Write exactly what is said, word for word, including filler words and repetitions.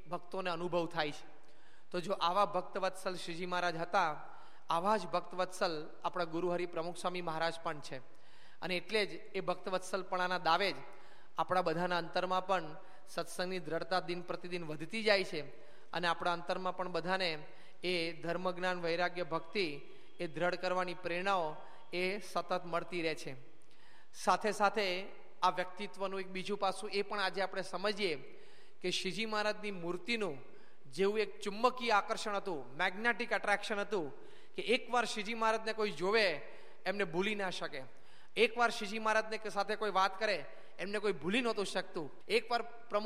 ભક્તોને અનુભવ થાય છે. તો જો આવા ભક્તવત્સલ શ્રીજી મહારાજ હતા, આવા જ ભક્તવત્સલ આપણા ગુરુહરિ પ્રમુખ સ્વામી મહારાજ પણ છે. અને એટલે જ એ ભક્તવત્સલપણાના દાવે જ આપણા બધાના અંતરમાં પણ સત્સંગની દ્રઢતા દિન પ્રતિદિન વધતી જાય છે. અને આપણા અંતરમાં પણ બધાને એ ધર્મ જ્ઞાન વૈરાગ્ય ભક્તિ એ દ્રઢ કરવાની પ્રેરણાઓ એ સતત મળતી રહે છે. સાથે સાથે આ વ્યક્તિત્વનું એક બીજું પાસું એ પણ આજે આપણે સમજીએ કે શ્રીજી મહારાજની મૂર્તિનું જેવું એક ચુંબકીય આકર્ષણ હતું, મેગ્નેટિક એટ્રેક્શન હતું કે એકવાર શ્રીજી મહારાજને કોઈ જોવે એમને ભૂલી ના શકે. એકવાર શ્રીજી મહારાજને સાથે કોઈ વાત કરે એમને કોઈ ભૂલી નહોતું શકતું. એકવાર પ્રમુખ